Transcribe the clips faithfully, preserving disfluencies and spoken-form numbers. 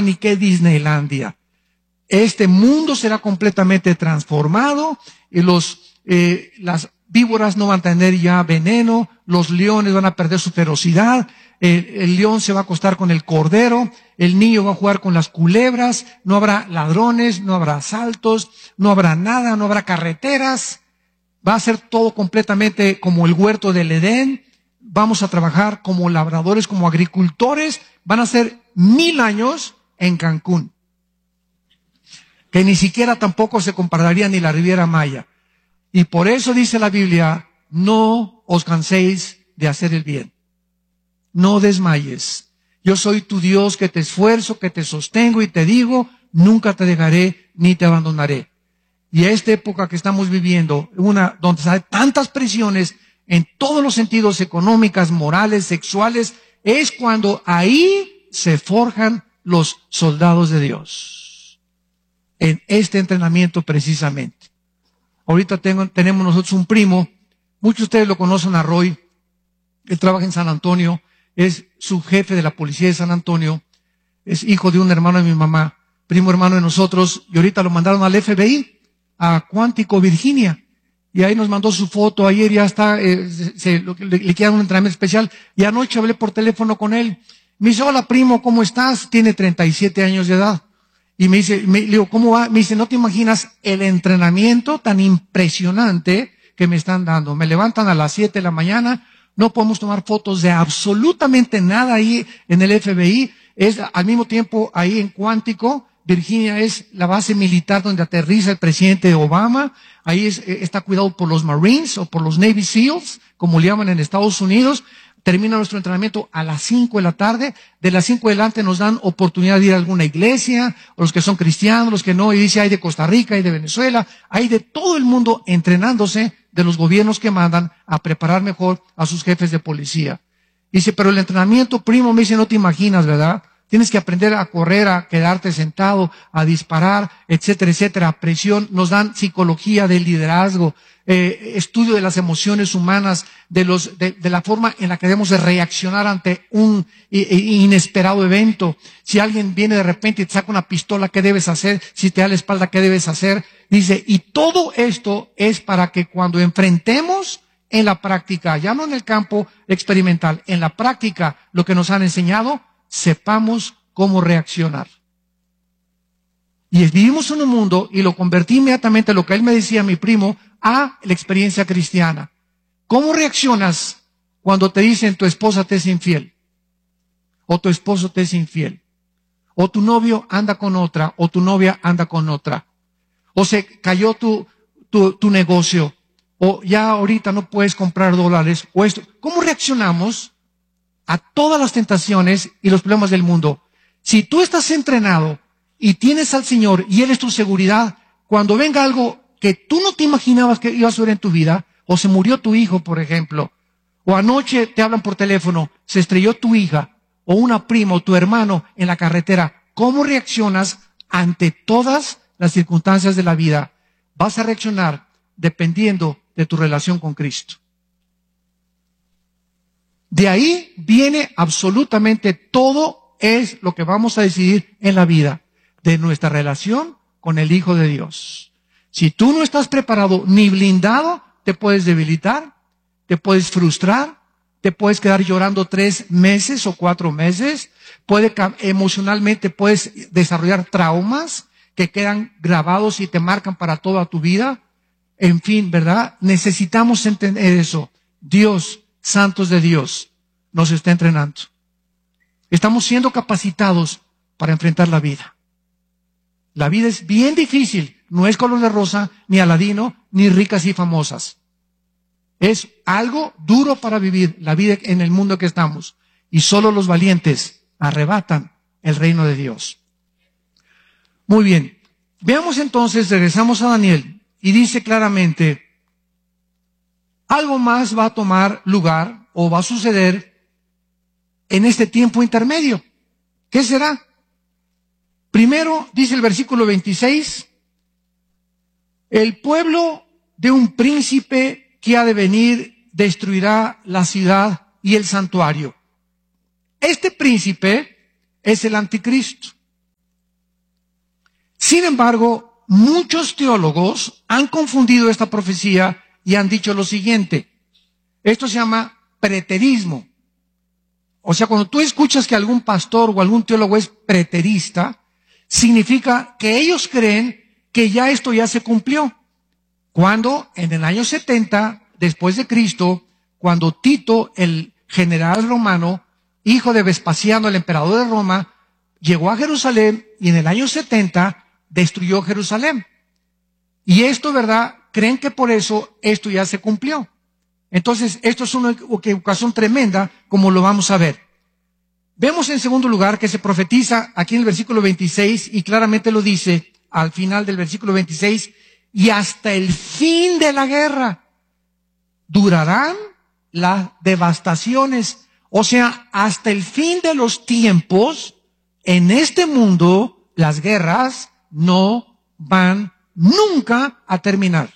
ni qué Disneylandia. Este mundo será completamente transformado y los, eh, las víboras no van a tener ya veneno, los leones van a perder su ferocidad, el, el león se va a acostar con el cordero, el niño va a jugar con las culebras, no habrá ladrones, no habrá asaltos, no habrá nada, no habrá carreteras, va a ser todo completamente como el huerto del Edén, vamos a trabajar como labradores, como agricultores, van a ser mil años en Cancún, que ni siquiera tampoco se compararía ni la Riviera Maya. Y por eso dice la Biblia, no os canséis de hacer el bien. No desmayes. Yo soy tu Dios que te esfuerzo, que te sostengo y te digo, nunca te dejaré ni te abandonaré. Y a esta época que estamos viviendo, una donde hay tantas presiones en todos los sentidos, económicas, morales, sexuales, es cuando ahí se forjan los soldados de Dios. En este entrenamiento precisamente. Ahorita tengo, tenemos nosotros un primo, muchos de ustedes lo conocen a Roy, él trabaja en San Antonio, es subjefe de la policía de San Antonio, es hijo de un hermano de mi mamá, primo hermano de nosotros, y ahorita lo mandaron al F B I, a Quantico, Virginia, y ahí nos mandó su foto, ayer ya está, eh, se, se, le, le queda un entrenamiento especial, y anoche hablé por teléfono con él, me dice, hola primo, ¿cómo estás? Tiene treinta y siete años de edad. Y me dice, me, le digo, ¿cómo va? Me dice, no te imaginas el entrenamiento tan impresionante que me están dando. Me levantan a las siete de la mañana, no podemos tomar fotos de absolutamente nada ahí en el F B I. Es al mismo tiempo ahí en Quantico, Virginia es la base militar donde aterriza el presidente Obama. Ahí es, está cuidado por los Marines o por los Navy SEALs, como le llaman en Estados Unidos. Termina nuestro entrenamiento a las cinco de la tarde. De las cinco adelante nos dan oportunidad de ir a alguna iglesia, o los que son cristianos, los que no, y dice, hay de Costa Rica, hay de Venezuela, hay de todo el mundo entrenándose de los gobiernos que mandan a preparar mejor a sus jefes de policía. Dice, pero el entrenamiento, primo, me dice, no te imaginas, ¿verdad? Tienes que aprender a correr, a quedarte sentado, a disparar, etcétera, etcétera. Presión, nos dan psicología del liderazgo, eh, estudio de las emociones humanas, de los, de, de la forma en la que debemos de reaccionar ante un inesperado evento. Si alguien viene de repente y te saca una pistola, ¿qué debes hacer? Si te da la espalda, ¿qué debes hacer? Dice, y todo esto es para que cuando enfrentemos en la práctica, ya no en el campo experimental, en la práctica, lo que nos han enseñado, sepamos cómo reaccionar. Y vivimos en un mundo, y lo convertí inmediatamente, lo que él me decía, mi primo, a la experiencia cristiana. ¿Cómo reaccionas cuando te dicen tu esposa te es infiel? O tu esposo te es infiel. O tu novio anda con otra, o tu novia anda con otra. O se cayó tu, tu, tu negocio, o ya ahorita no puedes comprar dólares, o esto. ¿Cómo reaccionamos a todas las tentaciones y los problemas del mundo? Si tú estás entrenado y tienes al Señor y Él es tu seguridad, cuando venga algo que tú no te imaginabas que iba a suceder en tu vida, o se murió tu hijo, por ejemplo, o anoche te hablan por teléfono, se estrelló tu hija, o una prima o tu hermano en la carretera, ¿cómo reaccionas ante todas las circunstancias de la vida? Vas a reaccionar dependiendo de tu relación con Cristo. De ahí viene absolutamente todo es lo que vamos a decidir en la vida, de nuestra relación con el Hijo de Dios. Si tú no estás preparado ni blindado, te puedes debilitar, te puedes frustrar, te puedes quedar llorando tres meses o cuatro meses, puede, emocionalmente puedes desarrollar traumas que quedan grabados y te marcan para toda tu vida. En fin, ¿verdad? Necesitamos entender eso. Dios, santos de Dios, nos está entrenando. Estamos siendo capacitados para enfrentar la vida. La vida es bien difícil. No es color de rosa, ni aladino, ni ricas y famosas. Es algo duro para vivir la vida en el mundo que estamos. Y solo los valientes arrebatan el reino de Dios. Muy bien. Veamos entonces, regresamos a Daniel. Y dice claramente, algo más va a tomar lugar o va a suceder en este tiempo intermedio. ¿Qué será? Primero, dice el versículo veintiséis, el pueblo de un príncipe que ha de venir destruirá la ciudad y el santuario. Este príncipe es el anticristo. Sin embargo, muchos teólogos han confundido esta profecía y han dicho lo siguiente. Esto se llama preterismo. O sea, cuando tú escuchas que algún pastor o algún teólogo es preterista, significa que ellos creen que ya esto ya se cumplió. Cuando en el año setenta, después de Cristo, cuando Tito, el general romano, hijo de Vespasiano, el emperador de Roma, llegó a Jerusalén y en el año setenta destruyó Jerusalén. Y esto, ¿verdad? Creen que por eso esto ya se cumplió. Entonces, esto es una equivocación tremenda, como lo vamos a ver. Vemos en segundo lugar que se profetiza aquí en el versículo veintiséis, y claramente lo dice al final del versículo veintiséis, y hasta el fin de la guerra durarán las devastaciones. O sea, hasta el fin de los tiempos, en este mundo, las guerras no van nunca a terminar.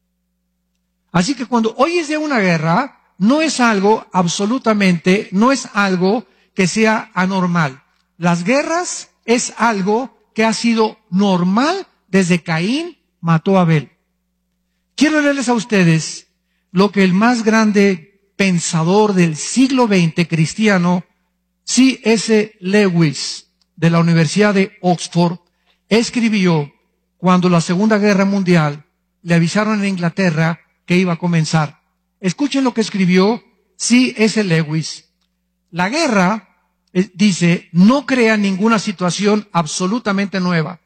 Así que cuando oyes de una guerra, no es algo absolutamente, no es algo que sea anormal. Las guerras es algo que ha sido normal desde Caín mató a Abel. Quiero leerles a ustedes lo que el más grande pensador del siglo veinte cristiano, C S Lewis, de la Universidad de Oxford, escribió cuando la Segunda Guerra Mundial le avisaron en Inglaterra que iba a comenzar. Escuchen lo que escribió C S Lewis. La guerra, eh, dice, no crea ninguna situación absolutamente nueva.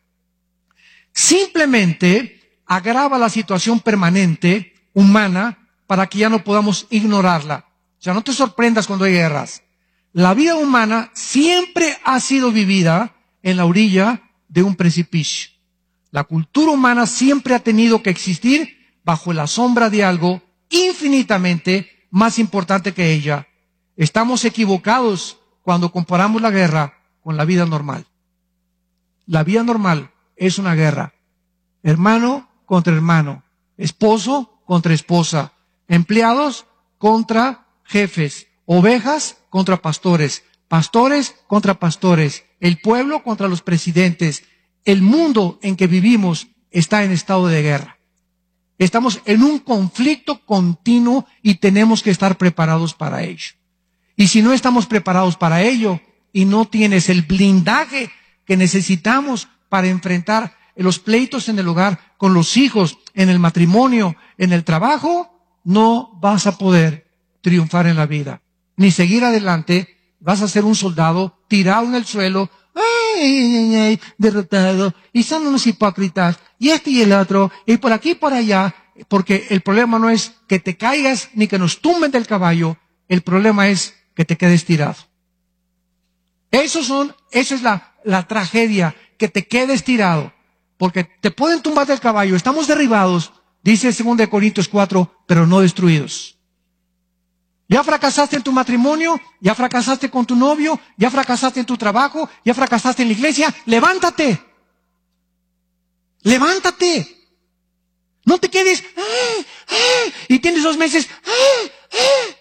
Simplemente agrava la situación permanente humana para que ya no podamos ignorarla. O sea, no te sorprendas cuando hay guerras. La vida humana siempre ha sido vivida en la orilla de un precipicio. La cultura humana siempre ha tenido que existir bajo la sombra de algo infinitamente más importante que ella. Estamos equivocados cuando comparamos la guerra con la vida normal. La vida normal es una guerra. Hermano contra hermano, esposo contra esposa, empleados contra jefes, ovejas contra pastores, pastores contra pastores, el pueblo contra los presidentes. El mundo en que vivimos está en estado de guerra. Estamos en un conflicto continuo y tenemos que estar preparados para ello. Y si no estamos preparados para ello y no tienes el blindaje que necesitamos para enfrentar los pleitos en el hogar, con los hijos, en el matrimonio, en el trabajo, no vas a poder triunfar en la vida. Ni seguir adelante, vas a ser un soldado tirado en el suelo, ay, ay, ay, derrotado, y son unos hipócritas, y este y el otro, y por aquí y por allá, porque el problema no es que te caigas ni que nos tumben del caballo, el problema es que te quedes tirado. Eso son, esa es la, la tragedia, que te quedes tirado, porque te pueden tumbar del caballo, estamos derribados, dice segunda de Corintios cuatro, pero no destruidos. Ya fracasaste en tu matrimonio, ya fracasaste con tu novio, ya fracasaste en tu trabajo, ya fracasaste en la iglesia, levántate. Levántate. No te quedes, ¡ah! ¡ah! Y tienes dos meses, ¡ah! ¡ah!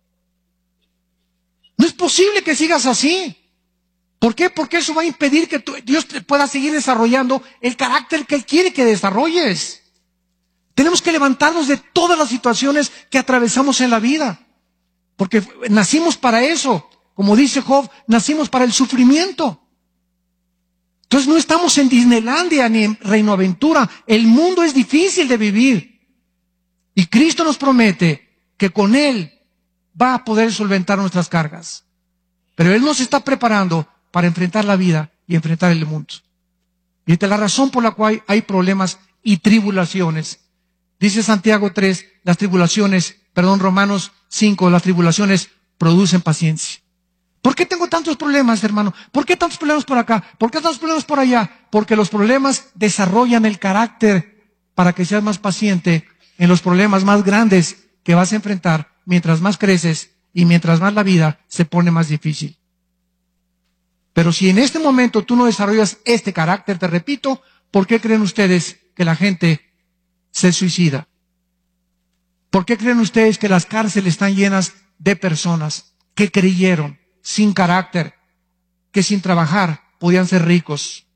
No es posible que sigas así. ¿Por qué? Porque eso va a impedir que tú, Dios te pueda seguir desarrollando el carácter que Él quiere que desarrolles. Tenemos que levantarnos de todas las situaciones que atravesamos en la vida. Porque nacimos para eso. Como dice Job, nacimos para el sufrimiento. Entonces no estamos en Disneylandia ni en Reino Aventura. El mundo es difícil de vivir. Y Cristo nos promete que con Él va a poder solventar nuestras cargas. Pero Él nos está preparando para enfrentar la vida y enfrentar el mundo. Y esta es la razón por la cual hay problemas y tribulaciones. Dice Santiago tres, las tribulaciones, perdón, Romanos cinco, las tribulaciones producen paciencia. ¿Por qué tengo tantos problemas, hermano? ¿Por qué tantos problemas por acá? ¿Por qué tantos problemas por allá? Porque los problemas desarrollan el carácter para que seas más paciente en los problemas más grandes que vas a enfrentar mientras más creces y mientras más la vida se pone más difícil. Pero si en este momento tú no desarrollas este carácter, te repito, ¿por qué creen ustedes que la gente se suicida? ¿Por qué creen ustedes que las cárceles están llenas de personas que creyeron sin carácter, que sin trabajar podían ser ricos?